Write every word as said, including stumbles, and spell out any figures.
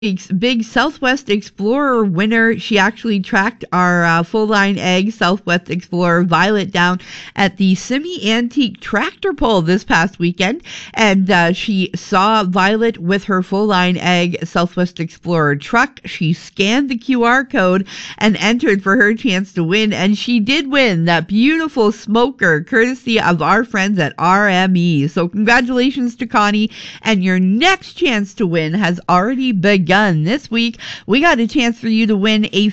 week's big Southwest Explorer winner. She actually tracked our uh, full line egg Southwest Explorer Violet down at the Semi Antique Tractor Pull this past weekend, and uh, she saw Violet with her full line egg Southwest Explorer truck. She scanned the Q R code and entered for her chance to win, and she did win that beautiful smoker courtesy of our friends at R M E. So congratulations to Connie, and your next chance to win has already begun. This week, we got a chance for you to win a